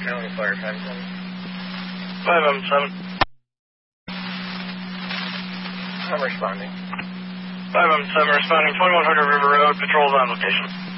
County Fire 5 5M7. I'm responding. 5M7 responding 2100 River Road, patrols on location.